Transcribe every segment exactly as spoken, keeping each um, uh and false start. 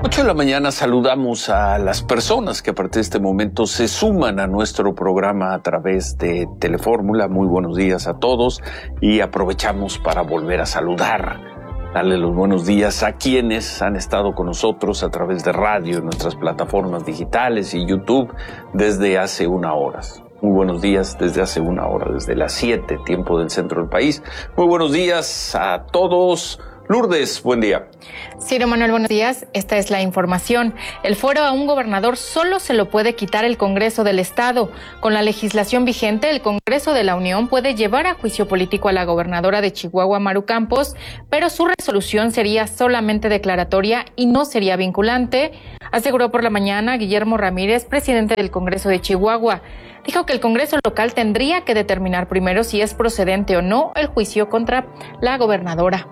ocho de la mañana saludamos a las personas que a partir de este momento se suman a nuestro programa a través de Telefórmula. Muy buenos días a todos y aprovechamos para volver a saludar, darle los buenos días a quienes han estado con nosotros a través de radio, en nuestras plataformas digitales y YouTube desde hace una hora. Muy buenos días desde hace una hora, desde las siete, tiempo del centro del país. Muy buenos días a todos. Lourdes, buen día. Ciro Manuel, buenos días. Esta es la información. El fuero a un gobernador solo se lo puede quitar el Congreso del Estado. Con la legislación vigente, el Congreso de la Unión puede llevar a juicio político a la gobernadora de Chihuahua, Maru Campos, pero su resolución sería solamente declaratoria y no sería vinculante, aseguró por la mañana Guillermo Ramírez, presidente del Congreso de Chihuahua. Dijo que el Congreso local tendría que determinar primero si es procedente o no el juicio contra la gobernadora.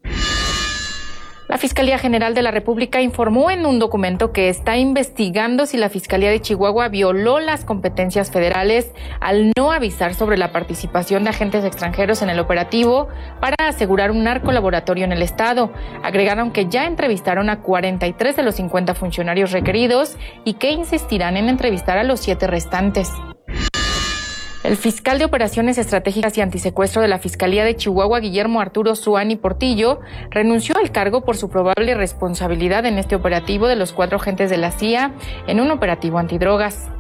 La Fiscalía General de la República informó en un documento que está investigando si la Fiscalía de Chihuahua violó las competencias federales al no avisar sobre la participación de agentes extranjeros en el operativo para asegurar un narcolaboratorio en el estado. Agregaron que ya entrevistaron a cuarenta y tres de los cincuenta funcionarios requeridos y que insistirán en entrevistar a los siete restantes. El fiscal de Operaciones Estratégicas y Antisecuestro de la Fiscalía de Chihuahua, Guillermo Arturo Zuani Portillo, renunció al cargo por su probable responsabilidad en este operativo de los cuatro agentes de la C I A en un operativo antidrogas.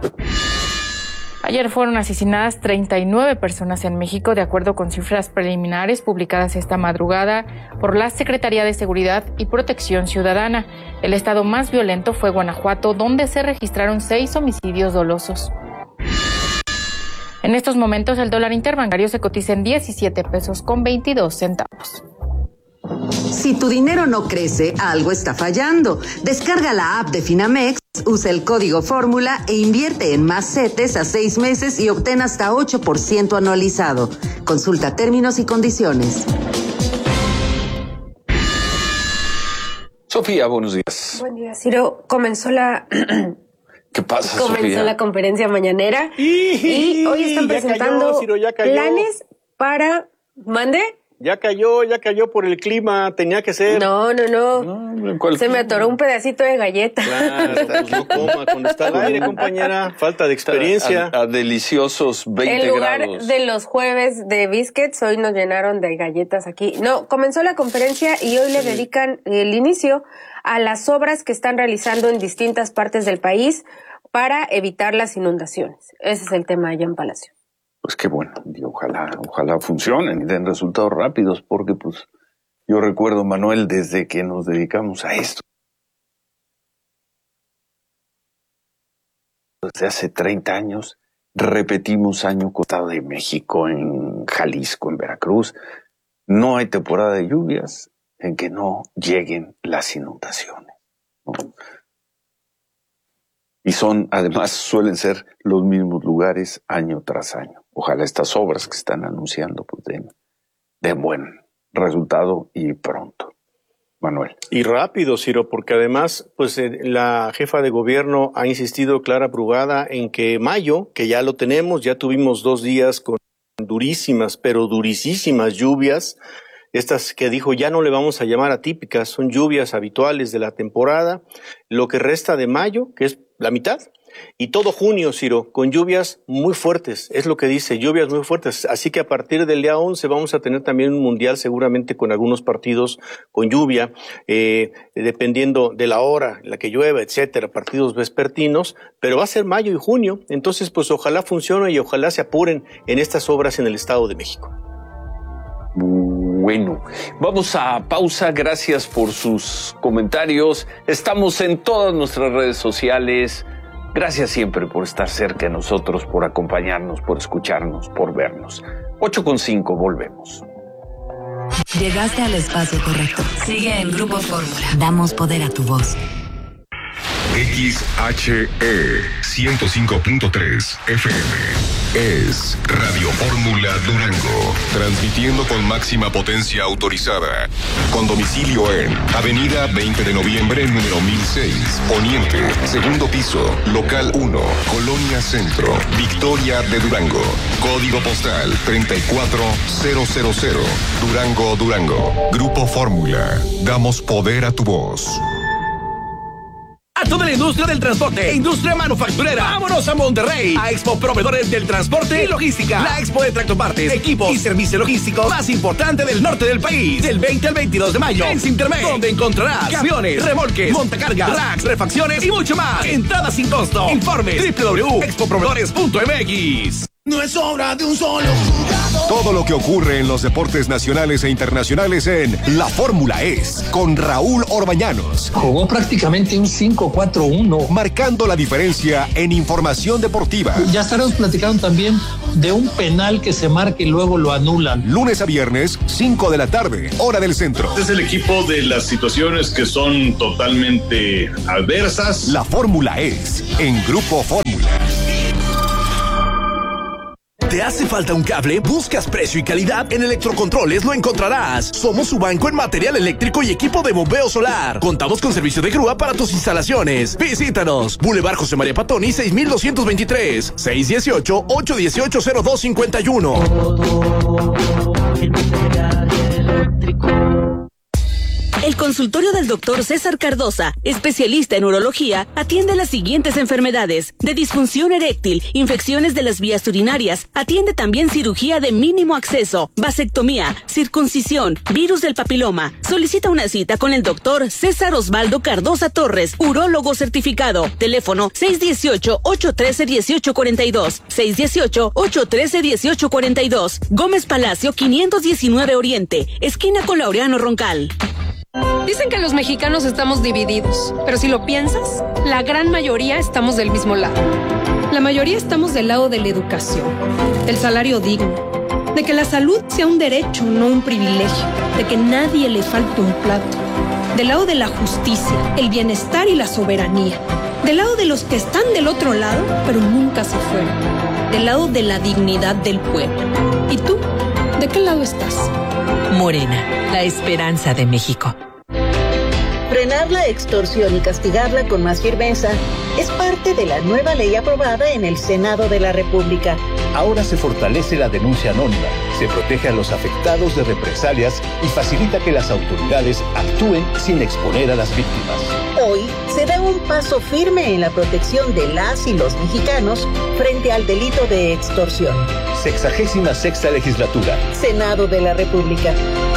Ayer fueron asesinadas treinta y nueve personas en México, de acuerdo con cifras preliminares publicadas esta madrugada por la Secretaría de Seguridad y Protección Ciudadana. El estado más violento fue Guanajuato, donde se registraron seis homicidios dolosos. En estos momentos el dólar interbancario se cotiza en diecisiete pesos con veintidós centavos. Si tu dinero no crece, algo está fallando. Descarga la app de Finamex, usa el código Fórmula e invierte en más CETES a seis meses y obtén hasta ocho por ciento anualizado. Consulta términos y condiciones. Sofía, buenos días. Buen día, Ciro. Comenzó la... ¿Qué pasa, Comenzó Sofía? la conferencia mañanera y hoy están presentando cayó, Ciro, ya cayó. planes para... ¿Mande? Ya cayó, ya cayó por el clima, tenía que ser. No, no, no. No, ¿cuál Se me clima? atoró un pedacito de galleta. Claro, pues no coma cuando está al aire, compañera. Falta de experiencia. A, a deliciosos veinte En lugar grados. de los jueves de biscuits, hoy nos llenaron de galletas aquí. No, comenzó la conferencia y hoy le dedican el inicio a las obras que están realizando en distintas partes del país para evitar las inundaciones. Ese es el tema allá en Palacio. Pues qué bueno, y ojalá, ojalá funcionen y den resultados rápidos, porque pues yo recuerdo, Manuel, desde que nos dedicamos a esto, desde hace treinta años, repetimos año con Estado de México, en Jalisco, en Veracruz, no hay temporada de lluvias en que no lleguen las inundaciones, ¿no? Y son, además, suelen ser los mismos lugares año tras año. Ojalá estas obras que están anunciando pues den, den buen resultado y pronto. Manuel. Y rápido, Ciro, porque además, pues eh, la jefa de gobierno ha insistido, Clara Brugada, en que mayo, que ya lo tenemos, ya tuvimos dos días con durísimas, pero durísimas lluvias. Estas que dijo ya no le vamos a llamar atípicas, son lluvias habituales de la temporada. Lo que resta de mayo, que es la mitad, y todo junio, Ciro, con lluvias muy fuertes, es lo que dice, lluvias muy fuertes. Así que a partir del día once vamos a tener también un mundial, seguramente con algunos partidos con lluvia, eh, dependiendo de la hora en la que llueva, etcétera, partidos vespertinos, pero va a ser mayo y junio. Entonces, pues ojalá funcione y ojalá se apuren en estas obras en el Estado de México. Bueno, vamos a pausa. Gracias por sus comentarios. Estamos en todas nuestras redes sociales. Gracias siempre por estar cerca de nosotros, por acompañarnos, por escucharnos, por vernos. ocho con cinco, volvemos. Llegaste al espacio correcto. Sigue en Grupo Fórmula. Damos poder a tu voz. X H E ciento cinco punto tres F M es Radio Fórmula Durango, transmitiendo con máxima potencia autorizada, con domicilio en Avenida veinte de noviembre, número mil seis, Poniente, segundo piso, local uno, Colonia Centro, Victoria de Durango, código postal treinta y cuatro mil, Durango, Durango. Grupo Fórmula, damos poder a tu voz. a toda la industria del transporte e industria manufacturera. ¡Vámonos a Monterrey! A Expo Proveedores del Transporte y Logística. La expo de tractopartes, equipos y servicio logístico más importante del norte del país. Del veinte al veintidós de mayo en Cintermex, donde encontrarás camiones, remolques, montacargas, racks, refacciones y mucho más. Entrada sin costo. Informe doble u doble u doble u punto expo proveedores punto m x. No es obra de un solo jugador. Todo lo que ocurre en los deportes nacionales e internacionales en La Fórmula Es, con Raúl Orbañanos. Jugó prácticamente un cinco cuatro uno. Marcando la diferencia en información deportiva. Ya estaremos platicando también de un penal que se marca y luego lo anulan. Lunes a viernes, cinco de la tarde, hora del centro. Este es el equipo de las situaciones que son totalmente adversas. La Fórmula Es, en Grupo Fórmula. ¿Te hace falta un cable? ¿Buscas precio y calidad? En Electrocontroles lo encontrarás. Somos su banco en material eléctrico y equipo de bombeo solar. Contamos con servicio de grúa para tus instalaciones. Visítanos. Boulevard José María Patoni, seis mil doscientos veintitrés. seis uno ocho, ocho uno ocho, cero dos cinco uno. El consultorio del doctor César Cardosa, especialista en urología, atiende las siguientes enfermedades: de disfunción eréctil, infecciones de las vías urinarias, atiende también cirugía de mínimo acceso, vasectomía, circuncisión, virus del papiloma. Solicita una cita con el doctor César Osvaldo Cardosa Torres, urólogo certificado. Teléfono seis uno ocho, ocho uno tres, uno ocho cuatro dos, seis uno ocho, ocho uno tres, uno ocho cuatro dos. Gómez Palacio quinientos diecinueve Oriente, esquina con Laureano Roncal. Dicen que los mexicanos estamos divididos, pero si lo piensas, la gran mayoría estamos del mismo lado. La mayoría estamos del lado de la educación, del salario digno, de que la salud sea un derecho, no un privilegio, de que nadie le falte un plato, del lado de la justicia, el bienestar y la soberanía, del lado de los que están del otro lado, pero nunca se fueron, del lado de la dignidad del pueblo. ¿Y tú? ¿De qué lado estás? Morena, la esperanza de México. Frenar la extorsión y castigarla con más firmeza es parte de la nueva ley aprobada en el Senado de la República. Ahora se fortalece la denuncia anónima, se protege a los afectados de represalias y facilita que las autoridades actúen sin exponer a las víctimas. Hoy se da un paso firme en la protección de las y los mexicanos frente al delito de extorsión. Sexagésima sexta legislatura. Senado de la República.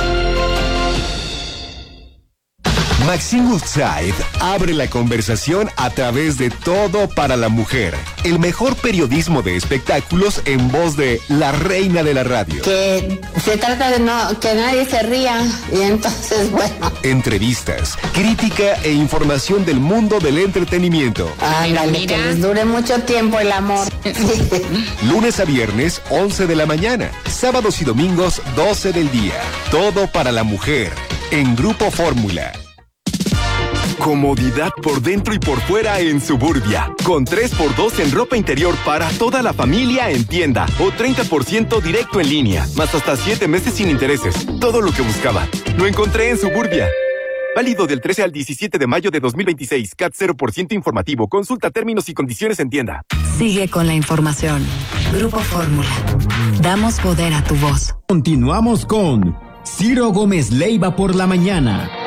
Maxine Woodside abre la conversación a través de Todo para la Mujer, el mejor periodismo de espectáculos en voz de la reina de la radio. Que se trata de no que nadie se ría y entonces, bueno. Entrevistas, crítica e información del mundo del entretenimiento. Ándale, que les dure mucho tiempo el amor. Lunes a viernes, once de la mañana. Sábados y domingos, doce del día. Todo para la Mujer, en Grupo Fórmula. Comodidad por dentro y por fuera en Suburbia. Con tres por dos en ropa interior para toda la familia en tienda. O treinta por ciento directo en línea. Más hasta siete meses sin intereses. Todo lo que buscaba. Lo encontré en Suburbia. Válido del trece al diecisiete de mayo de dos mil veintiséis. C A T cero por ciento informativo. Consulta términos y condiciones en tienda. Sigue con la información. Grupo Fórmula. Damos poder a tu voz. Continuamos con Ciro Gómez Leiva por la mañana.